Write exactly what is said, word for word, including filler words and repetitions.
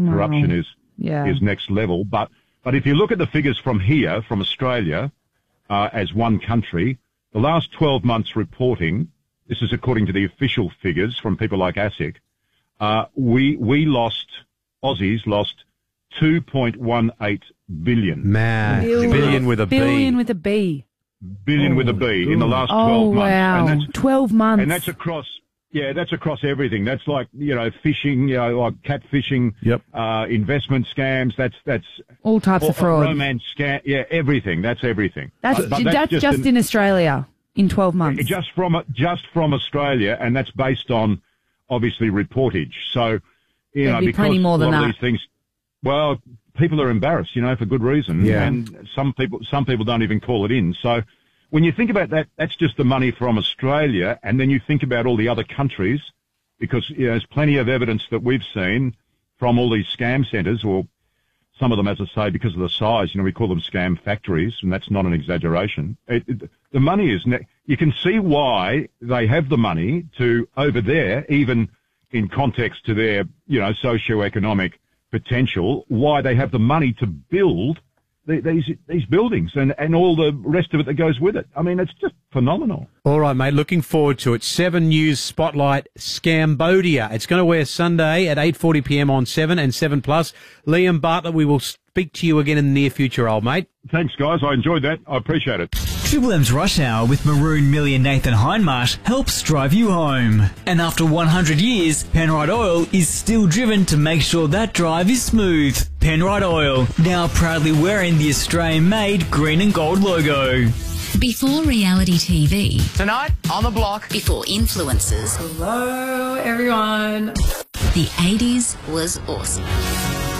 wow. corruption is yeah. is next level. But but if you look at the figures from here, from Australia, uh, as one country, the last twelve months reporting, this is according to the official figures from people like ASIC, uh, we we lost, Aussies lost two point one eight billion. Man, Billion. billion with a B. Billion with a B. Billion oh. with a B in the last oh, twelve months. wow. And that's, twelve months. And that's across, yeah, that's across everything. That's like, you know, fishing, you know, like catfishing, yep. uh, investment scams. That's, that's all types all, of fraud. Romance scam. Yeah, everything. That's everything. That's, but, but that's, that's just, just in, an, Australia in twelve months. Just from, just from Australia. And that's based on obviously reportage. So, you There'd know, be because plenty more a than lot that. of these things, well, people are embarrassed, you know, for good reason. Yeah. And some people, some people don't even call it in. So when you think about that, that's just the money from Australia. And then you think about all the other countries, because you know, there's plenty of evidence that we've seen from all these scam centres, or some of them, as I say, because of the size, you know, we call them scam factories, and that's not an exaggeration. It, it, the money is, ne- you can see why they have the money to, over there, even in context to their, you know, socio-economic potential, why they have the money to build the, these these buildings and, and all the rest of it that goes with it. I mean, it's just phenomenal. All right, mate, looking forward to it. seven News Spotlight Scambodia. It's going to air Sunday at eight forty p m on seven and seven plus. Liam Bartlett, we will speak to you again in the near future, old mate. Thanks, guys. I enjoyed that. I appreciate it. Triple M's Rush Hour with Maroon Millie and Nathan Hindmarsh helps drive you home. And after one hundred years, Penrite Oil is still driven to make sure that drive is smooth. Penrite Oil, now proudly wearing the Australian-made green and gold logo. Before reality T V. Tonight, on the block. Before influencers. Hello, everyone. The eighties was awesome.